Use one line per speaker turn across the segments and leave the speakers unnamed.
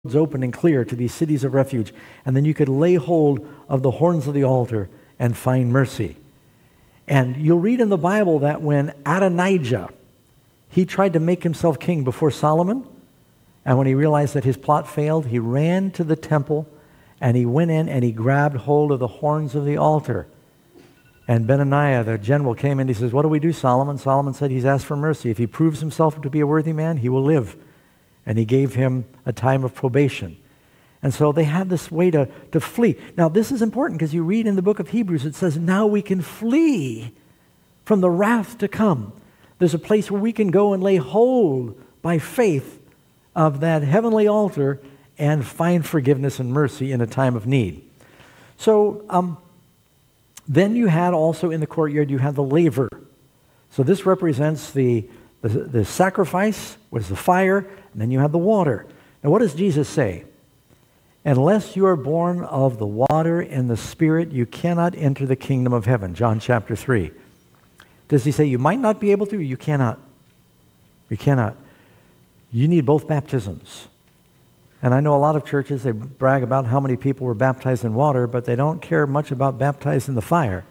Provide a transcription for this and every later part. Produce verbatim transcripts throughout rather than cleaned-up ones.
open and clear to these cities of refuge, and then you could lay hold of the horns of the altar and find mercy. And you'll read in the Bible that when Adonijah, he tried to make himself king before Solomon, and when he realized that his plot failed, he ran to the temple, and he went in and he grabbed hold of the horns of the altar. And Benaniah, the general, came in and he says, "What do we do, Solomon?" Solomon said, "He's asked for mercy. If he proves himself to be a worthy man, he will live." And he gave him a time of probation. And so they had this way to, to flee. Now, this is important because you read in the book of Hebrews, it says, now we can flee from the wrath to come. There's a place where we can go and lay hold by faith of that heavenly altar and find forgiveness and mercy in a time of need. So um, then you had also in the courtyard, you had the laver. So this represents the, the, the sacrifice was the fire, and then you have the water. Now what does Jesus say? Unless you are born of the water and the Spirit, you cannot enter the kingdom of heaven. John chapter three. Does he say you might not be able to? You cannot. You cannot. You need both baptisms. And I know a lot of churches, they brag about how many people were baptized in water, but they don't care much about baptized in the fire.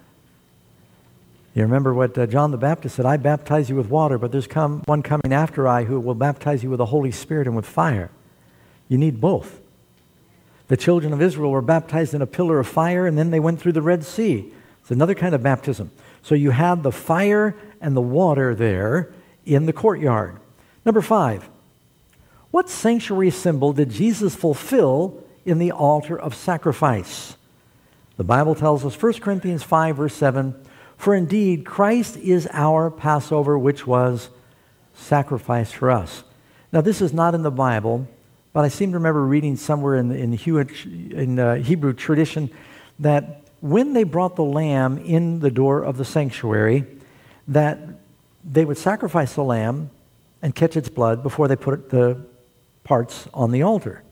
You remember what uh, John the Baptist said, "I baptize you with water, but there's come one coming after I who will baptize you with the Holy Spirit and with fire." You need both. The children of Israel were baptized in a pillar of fire, and then they went through the Red Sea. It's another kind of baptism. So you had the fire and the water there in the courtyard. Number five, what sanctuary symbol did Jesus fulfill in the altar of sacrifice? The Bible tells us, First Corinthians five, verse seven, "For indeed Christ is our Passover, which was sacrificed for us." Now this is not in the Bible, but I seem to remember reading somewhere in, in, in uh, Hebrew tradition that when they brought the lamb in the door of the sanctuary, that they would sacrifice the lamb and catch its blood before they put the parts on the altar.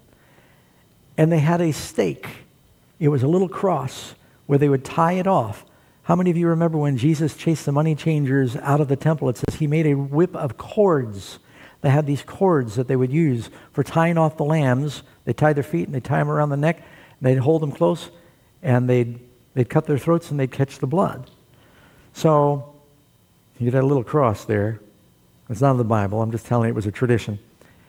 And they had a stake. It was a little cross where they would tie it off. How many of you remember when Jesus chased the money changers out of the temple? It says he made a whip of cords. They had these cords that they would use for tying off the lambs. They tied their feet and they tie them around the neck. And they'd hold them close and they'd, they'd cut their throats and they'd catch the blood. So you got a little cross there. It's not in the Bible. I'm just telling you it was a tradition.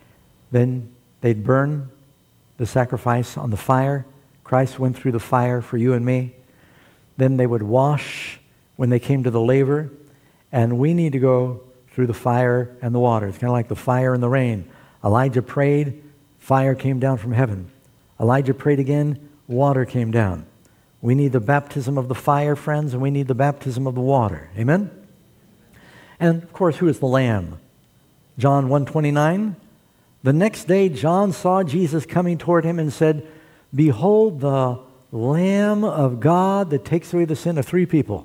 Then they'd burn the sacrifice on the fire. Christ went through the fire for you and me. Then they would wash when they came to the laver. And we need to go through the fire and the water. It's kind of like the fire and the rain. Elijah prayed, fire came down from heaven. Elijah prayed again, water came down. We need the baptism of the fire, friends, and we need the baptism of the water. Amen? And of course, who is the Lamb? John one twenty-nine. "The next day John saw Jesus coming toward him and said, 'Behold the Lamb of God that takes away the sin of three people.'"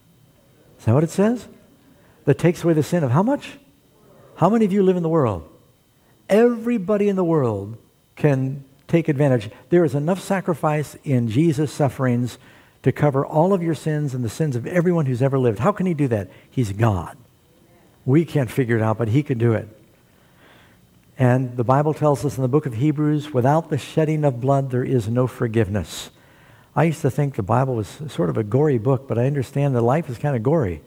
Is that what it says? That takes away the sin of how much? How many of you live in the world? Everybody in the world can take advantage. There is enough sacrifice in Jesus' sufferings to cover all of your sins and the sins of everyone who's ever lived. How can he do that? He's God. We can't figure it out, but he can do it. And the Bible tells us in the book of Hebrews, without the shedding of blood, there is no forgiveness. I used to think the Bible was sort of a gory book, but I understand that life is kind of gory.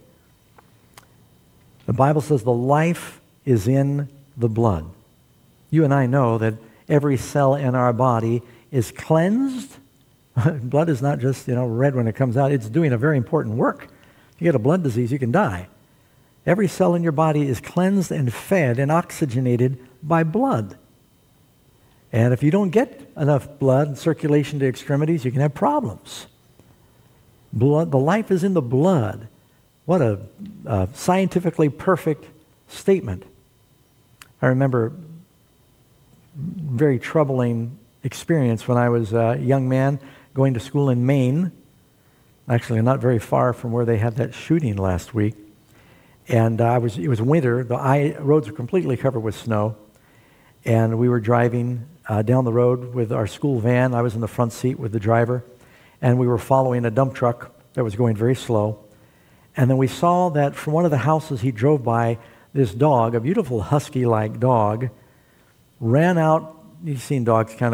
The Bible says the life is in the blood. You and I know that every cell in our body is cleansed. Blood is not just, you know, red when it comes out. It's doing a very important work. If you get a blood disease, you can die. Every cell in your body is cleansed and fed and oxygenated by blood. And if you don't get enough blood and circulation to extremities, you can have problems. Blood, the life is in the blood. What a uh, scientifically perfect statement. I remember a very troubling experience when I was a young man going to school in Maine, actually not very far from where they had that shooting last week. And uh, I was, it was winter. The I, roads were completely covered with snow. And we were driving uh, down the road with our school van. I was in the front seat with the driver. And we were following a dump truck that was going very slow. And then we saw that from one of the houses he drove by, this dog, a beautiful husky-like dog, ran out you've seen dogs kind of